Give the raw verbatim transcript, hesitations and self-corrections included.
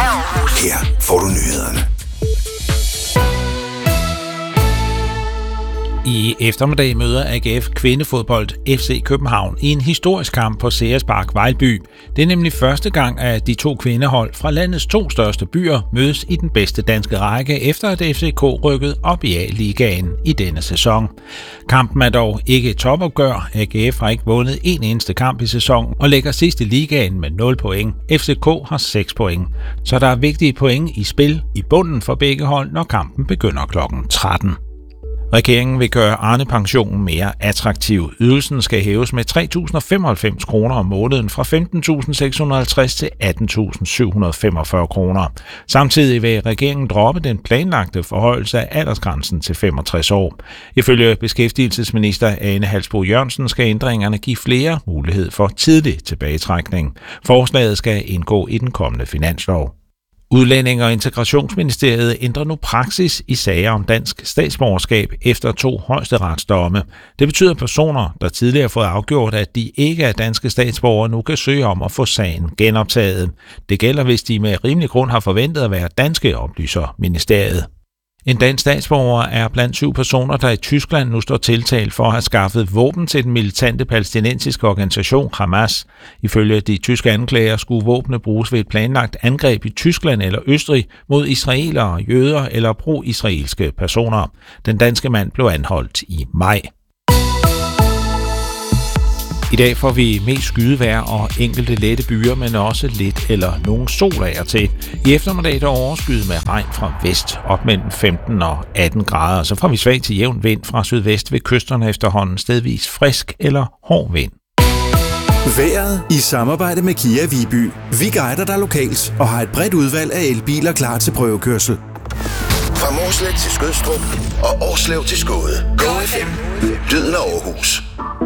Her får du nyhederne. I eftermiddag møder A G F kvindefodbold F C København i en historisk kamp på Ceres Park Vejlby. Det er nemlig første gang, at de to kvindehold fra landets to største byer mødes i den bedste danske række, efter at F C K rykkede op i A-ligaen i denne sæson. Kampen er dog ikke et topopgør. A G F har ikke vundet en eneste kamp i sæsonen og ligger sidst i ligaen med nul point. F C K har seks point. Så der er vigtige point i spil i bunden for begge hold, når kampen begynder klokken tretten. Regeringen vil gøre Arne-pensionen mere attraktiv. Ydelsen skal hæves med tre tusind femoghalvfems kroner om måneden fra femten tusind seks hundrede og halvtreds til atten tusind syv hundrede og femogfyrre kroner. Samtidig vil regeringen droppe den planlagte forhøjelse af aldersgrænsen til femogtres år. Ifølge beskæftigelsesminister Ane Halsboe-Jørgensen skal ændringerne give flere mulighed for tidlig tilbagetrækning. Forslaget skal indgå i den kommende finanslov. Udlænding- og Integrationsministeriet ændrer nu praksis i sager om dansk statsborgerskab efter to højesteretsdomme. Det betyder, at personer, der tidligere har fået afgjort, at de ikke er danske statsborgere, nu kan søge om at få sagen genoptaget. Det gælder, hvis de med rimelig grund har forventet at være danske, oplyser ministeriet. En dansk statsborger er blandt syv personer, der i Tyskland nu står tiltalt for at have skaffet våben til den militante palæstinensiske organisation Hamas. Ifølge de tyske anklager skulle våbne bruges ved et planlagt angreb i Tyskland eller Østrig mod israelere, jøder eller pro-israelske personer. Den danske mand blev anholdt i maj. I dag får vi mest skydevejr og enkelte lette byer, men også lidt eller nogen sol af og til. I eftermiddag der overskyet med regn fra vest op mellem femten og atten grader. Så får vi svag til jævn vind fra sydvest ved kysterne efterhånden, stedvis frisk eller hård vind. Vejret i samarbejde med Kia Viby. Vi guider dig lokalt og har et bredt udvalg af elbiler klar til prøvekørsel. Fra Mårslet til Skødstrup og Årslev til Skåde. Go F M. Lyden af Aarhus.